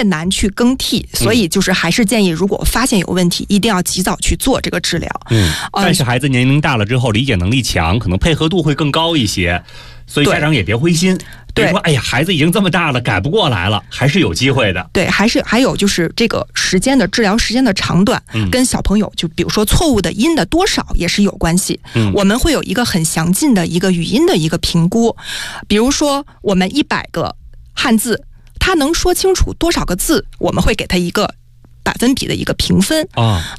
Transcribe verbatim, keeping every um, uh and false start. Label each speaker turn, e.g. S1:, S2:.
S1: 越难去更替，所以就是还是建议，如果发现有问题，一定要及早去做这个治疗。
S2: 嗯，但是孩子年龄大了之后，理解能力强，可能配合度会更高一些，所以家长也别灰心。别说，哎呀，孩子已经这么大了，改不过来了，还是有机会的。
S1: 对，还是还有就是这个时间的治疗时间的长短，嗯、跟小朋友就比如说错误的音的多少也是有关系。嗯，我们会有一个很详尽的一个语音的一个评估，比如说我们一百个汉字，他能说清楚多少个字，我们会给他一个百分比的一个评分啊。